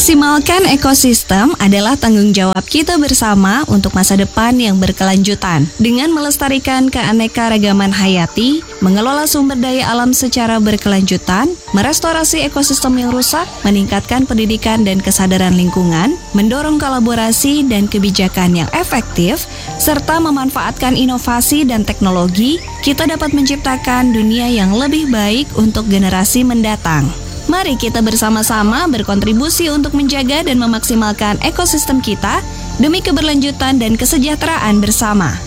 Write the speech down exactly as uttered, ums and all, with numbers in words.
Memaksimalkan ekosistem adalah tanggung jawab kita bersama untuk masa depan yang berkelanjutan. Dengan melestarikan keanekaragaman hayati, mengelola sumber daya alam secara berkelanjutan, merestorasi ekosistem yang rusak, meningkatkan pendidikan dan kesadaran lingkungan, mendorong kolaborasi dan kebijakan yang efektif, serta memanfaatkan inovasi dan teknologi, kita dapat menciptakan dunia yang lebih baik untuk generasi mendatang. Mari kita bersama-sama berkontribusi untuk menjaga dan memaksimalkan ekosistem kita demi keberlanjutan dan kesejahteraan bersama.